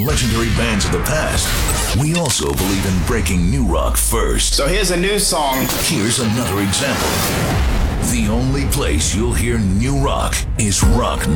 legendary bands of the past, we also believe in breaking new rock first. So here's a new song. Here's another example. The only place you'll hear new rock is Rock